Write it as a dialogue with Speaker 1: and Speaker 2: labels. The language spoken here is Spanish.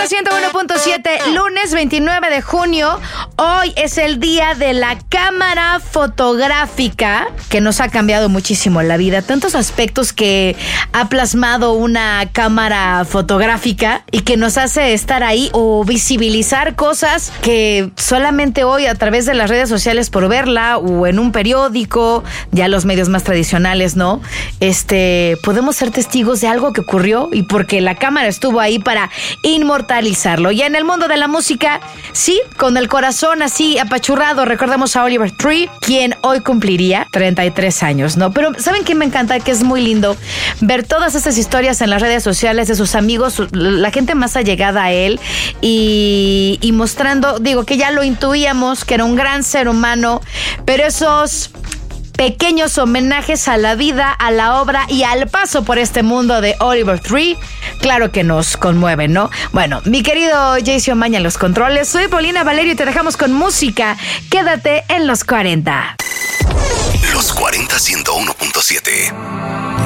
Speaker 1: 101.7, lunes 29 de junio. Hoy es el día de la cámara fotográfica, que nos ha cambiado muchísimo la vida. Tantos aspectos que ha plasmado una cámara fotográfica y que nos hace estar ahí o visibilizar cosas que solamente hoy a través de las redes sociales por verla o en un periódico, ya los medios más tradicionales, ¿no? Podemos ser testigos de algo que ocurrió y porque la cámara estuvo ahí para inmortalizarlo. Y en el mundo de la música, sí, con el corazón así apachurrado, recordamos a Oliver Tree, quien hoy cumpliría 33 años, ¿no? Pero ¿saben qué me encanta? Que es muy lindo ver todas estas historias en las redes sociales de sus amigos, la gente más allegada a él y mostrando, digo, que ya lo intuíamos, que era un gran ser humano, pero esos pequeños homenajes a la vida, a la obra y al paso por este mundo de Oliver Tree, claro que nos conmueven, ¿no? Bueno, mi querido Jason Omaña en los controles, soy Paulina Valerio y te dejamos con música. Quédate en los 40.
Speaker 2: Los 40 101.7.